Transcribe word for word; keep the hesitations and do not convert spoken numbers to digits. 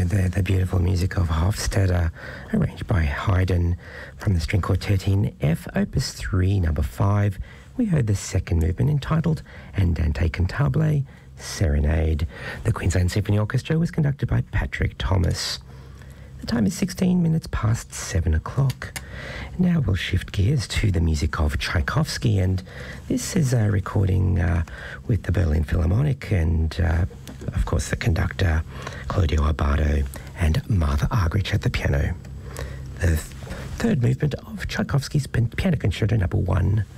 heard there the beautiful music of Hofstadter, arranged by Haydn from the String Quartet in F, Opus three, number five. We heard the second movement entitled Andante Cantabile, Serenade. The Queensland Symphony Orchestra was conducted by Patrick Thomas. The time is sixteen minutes past seven o'clock. Now we'll shift gears to the music of Tchaikovsky, and this is a recording uh, with the Berlin Philharmonic and, uh, of course, the conductor Claudio Abbado and Martha Argerich at the piano. The th- third movement of Tchaikovsky's Piano Concerto Number One,